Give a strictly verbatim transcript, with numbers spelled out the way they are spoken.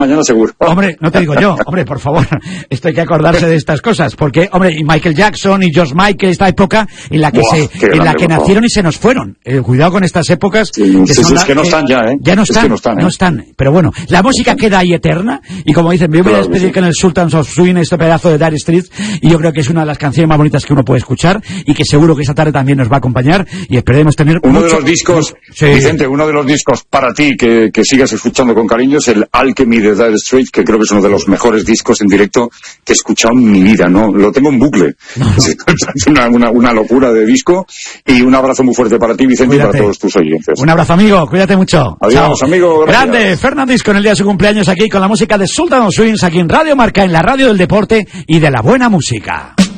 mañana seguro. Hombre, no te digo yo, hombre, por favor, esto hay que acordarse de estas cosas, porque, hombre, y Michael Jackson y George Michael, esta época en la que Buah, se, grande, en la que nacieron y se nos fueron. Eh, cuidado con estas épocas. Sí, que sí, son es la, que no están ya, ¿eh? Ya no es están, que no están, ¿eh? no están. Pero bueno, la música queda ahí eterna, y como dicen, me voy a Claro que despedir sí. con el Sultans of Swing, este pedazo de Dire Straits, y yo creo que es una de las canciones más bonitas que uno puede escuchar, y que seguro que esa tarde también nos va a acompañar, y esperemos tener Uno mucho, de los discos, sí. Vicente, uno de los discos para ti que, que sigas escuchando con cariño es el Alchemy de Dire Straits, que creo que es uno de los mejores discos en directo que he escuchado en mi vida, ¿no? Lo tengo en bucle. No, no. Es una, una, una locura de disco. Y un abrazo muy fuerte para ti, Vicente, Cuídate. y para todos tus oyentes. Un abrazo, amigo, cuídate mucho. Adiós, Chao. amigo, gracias. Grande, Fernandis, con el día de su cumpleaños aquí con la música de Sultan of Swings, aquí en Radio Marca, en la radio del deporte y de la buena música.